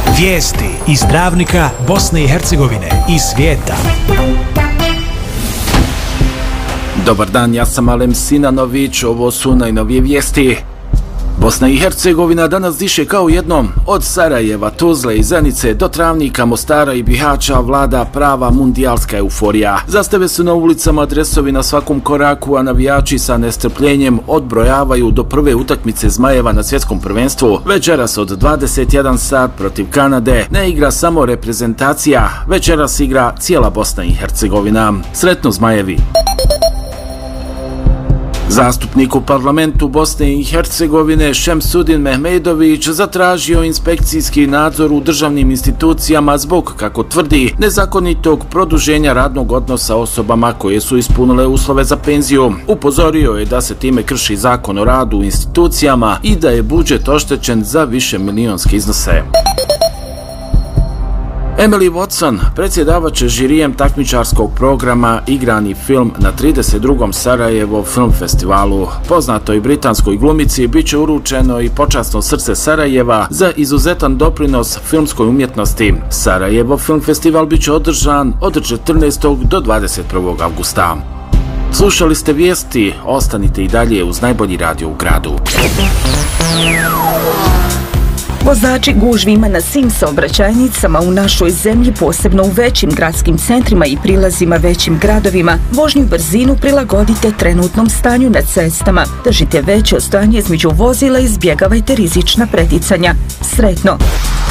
Vijesti iz Dravnika, Bosne i Hercegovine i svijeta. Dobar dan, ja sam Alem Sinanović, ovo su najnovije vijesti. Bosna i Hercegovina danas diše kao jednom. Od Sarajeva, Tuzle i Zenice do Travnika, Mostara i Bihaća vlada prava mundijalska euforija. Zastave su na ulicama, adresovi na svakom koraku, a navijači sa nestrpljenjem odbrojavaju do prve utakmice Zmajeva na svjetskom prvenstvu. Večeras od 21 sat protiv Kanade ne igra samo reprezentacija, večeras igra cijela Bosna i Hercegovina. Sretno Zmajevi! Zastupnik u parlamentu Bosne i Hercegovine Šemsudin Mehmedović zatražio inspekcijski nadzor u državnim institucijama zbog, kako tvrdi, nezakonitog produženja radnog odnosa osobama koje su ispunile uslove za penziju. Upozorio je da se time krši zakon o radu u institucijama i da je budžet oštećen za višemilionske iznose. Emily Watson, predsjedavač žirijem takmičarskog programa Igrani film na 32. Sarajevo film festivalu. Poznatoj britanskoj glumici bit će uručeno i počasno srce Sarajeva za izuzetan doprinos filmskoj umjetnosti. Sarajevo film festival bit će održan od 14. do 21. avgusta. Slušali ste vijesti, ostanite i dalje uz najbolji radio u gradu. Vozači gužvima na svim saobraćajnicama u našoj zemlji, posebno u većim gradskim centrima i prilazima većim gradovima, vožnju i brzinu prilagodite trenutnom stanju na cestama. Držite veće odstojanje između vozila i izbjegavajte rizična preticanja. Sretno!